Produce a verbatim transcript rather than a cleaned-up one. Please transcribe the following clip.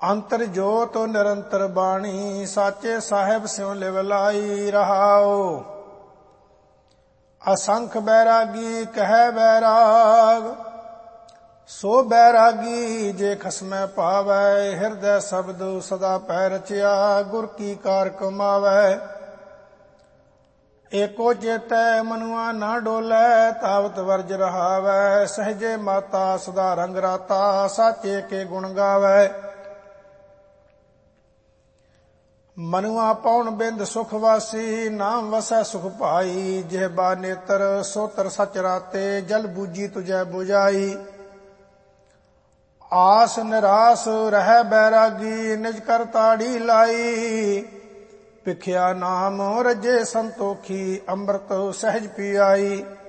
ਅੰਤਰ ਜੋਤ ਨਿਰੰਤਰ ਬਾਣੀ, ਸਾਚੇ ਸਾਹਿਬ ਸਿਉ ਲਿਵ ਲਾਈ ਰਹਾਓ। ਅਸੰਖ ਬੈਰਾਗੀ ਕਹਿ ਬੈਰਾਗ, ਸੋ ਬੈਰਾਗੀ ਜੇ ਖਸਮੈ ਪਾਵੈ। ਹਿਰਦੈ ਸ਼ਬਦ ਸਦਾ ਪੈ ਰਚਿਆ, ਗੁਰ ਕੀ ਕਾਰ ਕਮਾਵੈ। ਏਕੋ ਚੇਤੈ ਮਨੁਆ ਨਾ ਡੋਲੈ, ਤਾਵਤ ਵਰਜ ਰਹਾਵੈ। ਸਹਜੇ ਮਾਤਾ ਸਦਾ ਰੰਗ ਰਾਤਾ, ਸਾਚੇ ਕੇ ਗੁਣ ਗਾਵੈ। ਮਨੁਆ ਪਉਣ ਬਿੰਦ ਸੁਖ ਵਾਸੀ, ਨਾਮ ਵਸੈ ਸੁਖ ਭਾਈ। ਜਿਹਬਾ ਨੇਤਰ ਸੋਤਰ ਸਚ ਰਾਤੇ, ਜਲ ਬੂਝੀ ਤੁਝੈ ਬੁਝਾਈ। ਆਸ ਨਿਰਾਸ ਰਹਿ ਬੈਰਾਗੀ, ਨਿਜ ਕਰ ਤਾੜੀ ਲਾਈ। ਭਿਖਿਆ ਨਾਮ ਰਜੇ ਸੰਤੋਖੀ, ਅੰਮ੍ਰਿਤ ਸਹਿਜ ਪੀਆਈ।